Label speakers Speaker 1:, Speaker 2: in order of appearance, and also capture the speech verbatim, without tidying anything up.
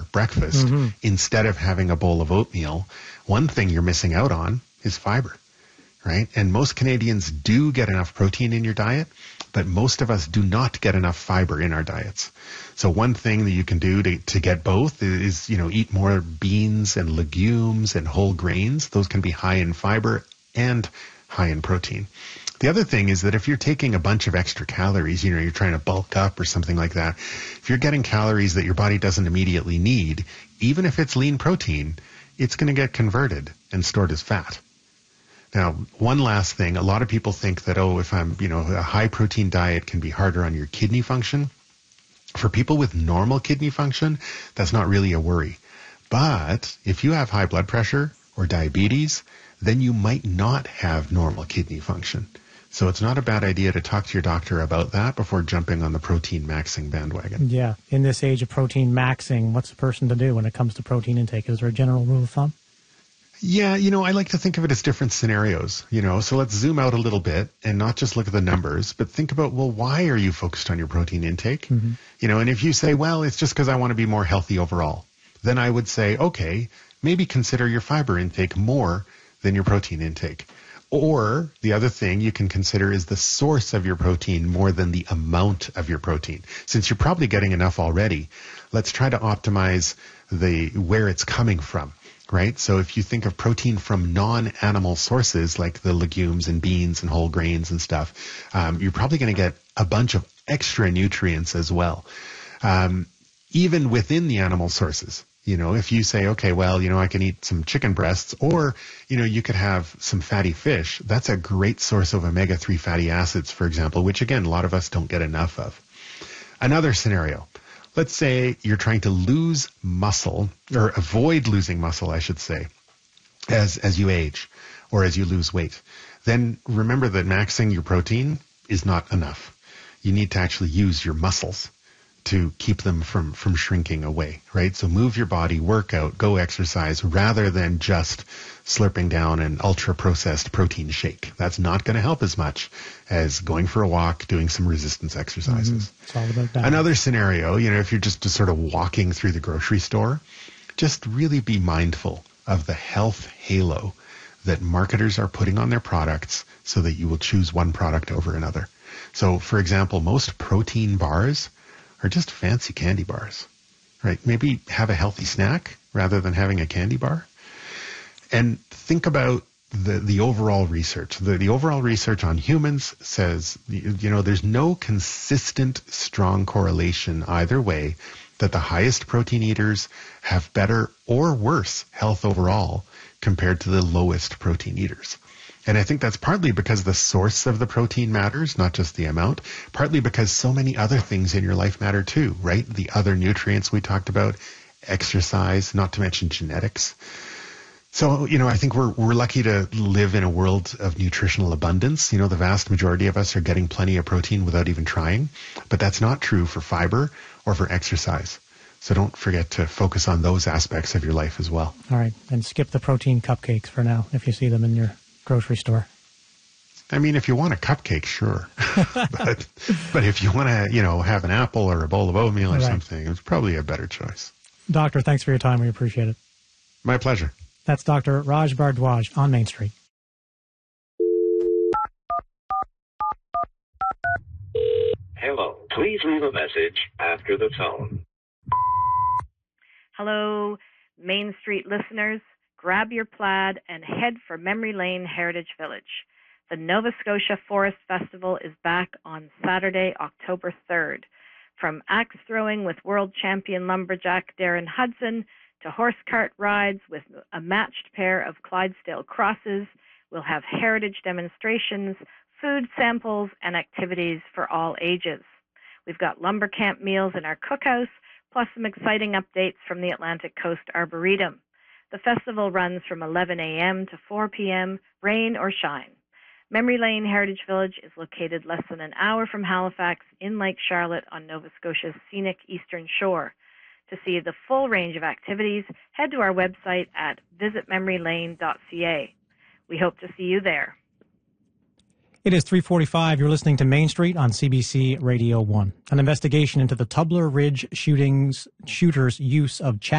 Speaker 1: breakfast mm-hmm. instead of having a bowl of oatmeal, one thing you're missing out on is fiber, right? And most Canadians do get enough protein in your diet, but most of us do not get enough fiber in our diets. So one thing that you can do to, to get both is, you know, eat more beans and legumes and whole grains. Those can be high in fiber and high in protein. The other thing is that if you're taking a bunch of extra calories, you know, you're trying to bulk up or something like that, if you're getting calories that your body doesn't immediately need, even if it's lean protein, it's going to get converted and stored as fat. Now, one last thing, a lot of people think that, oh, if I'm, you know, a high protein diet can be harder on your kidney function. For people with normal kidney function, that's not really a worry. But if you have high blood pressure or diabetes, then you might not have normal kidney function. So it's not a bad idea to talk to your doctor about that before jumping on the protein maxing bandwagon.
Speaker 2: Yeah. In this age of protein maxing, what's the person to do when it comes to protein intake? Is there a general rule of thumb?
Speaker 1: Yeah, you know, I like to think of it as different scenarios, you know, so let's zoom out a little bit and not just look at the numbers, but think about, well, why are you focused on your protein intake? Mm-hmm. You know, and if you say, well, it's just because I want to be more healthy overall, then I would say, okay, maybe consider your fiber intake more than your protein intake. Or the other thing you can consider is the source of your protein more than the amount of your protein. Since you're probably getting enough already, let's try to optimize the where it's coming from, right? So if you think of protein from non-animal sources like the legumes and beans and whole grains and stuff, um, you're probably going to get a bunch of extra nutrients as well, um, even within the animal sources. You know, if you say, okay, well, you know, I can eat some chicken breasts, or, you know, you could have some fatty fish. That's a great source of omega three fatty acids, for example, which, again, a lot of us don't get enough of. Another scenario, let's say you're trying to lose muscle, or avoid losing muscle, I should say, as, as you age or as you lose weight. Then remember that maxing your protein is not enough. You need to actually use your muscles to keep them from, from shrinking away, right? So move your body, work out, go exercise, rather than just slurping down an ultra-processed protein shake. That's not going to help as much as going for a walk, doing some resistance exercises.
Speaker 2: Mm-hmm. It's all about that.
Speaker 1: Another scenario, you know, if you're just, just sort of walking through the grocery store, just really be mindful of the health halo that marketers are putting on their products so that you will choose one product over another. So, for example, most protein bars are just fancy candy bars, right? Maybe have a healthy snack rather than having a candy bar. And think about the, the overall research. The, the overall research on humans says, you know, there's no consistent, strong correlation either way that the highest protein eaters have better or worse health overall compared to the lowest protein eaters. And I think that's partly because the source of the protein matters, not just the amount, partly because so many other things in your life matter too, right? The other nutrients we talked about, exercise, not to mention genetics. So, you know, I think we're we're lucky to live in a world of nutritional abundance. You know, the vast majority of us are getting plenty of protein without even trying, but that's not true for fiber or for exercise. So don't forget to focus on those aspects of your life as well.
Speaker 2: All right, and skip the protein cupcakes for now if you see them in your grocery store.
Speaker 1: I mean, if you want a cupcake, sure. but but if you want to, you know, have an apple or a bowl of oatmeal or right. something, it's probably a better choice.
Speaker 2: Doctor, thanks for your time. We appreciate it.
Speaker 1: My pleasure.
Speaker 2: That's Doctor Raj Bhardwaj on Main Street.
Speaker 3: Hello. Please leave a message after the tone.
Speaker 4: Hello, Main Street listeners. Grab your plaid and head for Memory Lane Heritage Village. The Nova Scotia Forest Festival is back on Saturday, October third. From axe throwing with world champion lumberjack Darren Hudson to horse cart rides with a matched pair of Clydesdale crosses, we'll have heritage demonstrations, food samples, and activities for all ages. We've got lumber camp meals in our cookhouse, plus some exciting updates from the Atlantic Coast Arboretum. The festival runs from eleven a.m. to four p.m., rain or shine. Memory Lane Heritage Village is located less than an hour from Halifax in Lake Charlotte on Nova Scotia's scenic eastern shore. To see the full range of activities, head to our website at visit memory lane dot c a. We hope to see you there.
Speaker 2: It is three forty-five. You're listening to Main Street on C B C Radio one. An investigation into the Tubler Ridge shootings, shooters' use of chat